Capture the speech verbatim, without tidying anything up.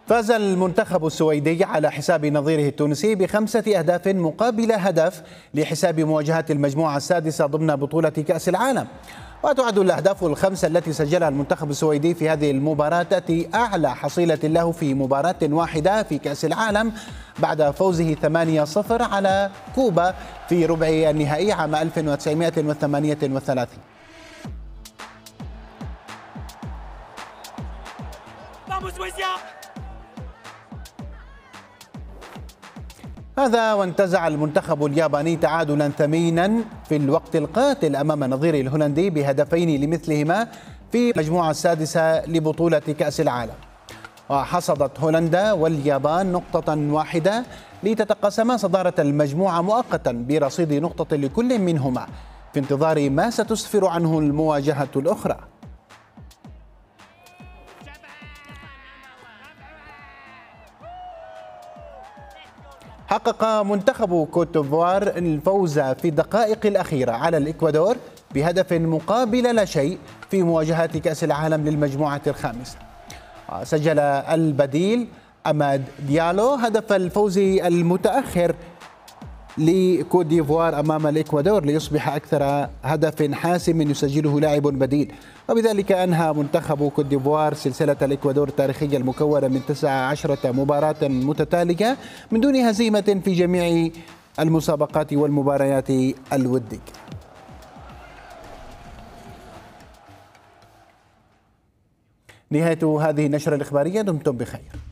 فاز المنتخب السويدي على حساب نظيره التونسي بخمسة أهداف مقابل هدف لحساب مواجهات المجموعة السادسة ضمن بطولة كأس العالم. وتعد الأهداف الخمسة التي سجلها المنتخب السويدي في هذه المباراة تأتي أعلى حصيلة له في مباراة واحدة في كأس العالم بعد فوزه ثمانية صفر على كوبا في ربع النهائي عام ألف وتسعمائة وثمانية وثلاثين. هذا وانتزع المنتخب الياباني تعادلا ثمينا في الوقت القاتل أمام نظيره الهولندي بهدفين لمثلهما في المجموعة السادسة لبطولة كأس العالم. وحصدت هولندا واليابان نقطة واحدة لتتقاسما صدارة المجموعة مؤقتا برصيد نقطة لكل منهما في انتظار ما ستسفر عنه المواجهة الأخرى. حقق منتخب كوت ديفوار الفوز في الدقائق الأخيرة على الإكوادور بهدف مقابل لا شيء في مواجهات كأس العالم للمجموعة الخامسة. سجل البديل أماد ديالو هدف الفوز المتأخر لكوت ديفوار أمام الإكوادور ليصبح أكثر هدف حاسم يسجله لاعب بديل، وبذلك أنهى منتخب كوت ديفوار سلسلة الإكوادور التاريخية المكونة من تسع عشرة مباراة متتالية من دون هزيمة في جميع المسابقات والمباريات الودية. نهاية هذه النشرة الإخبارية، دمتم بخير.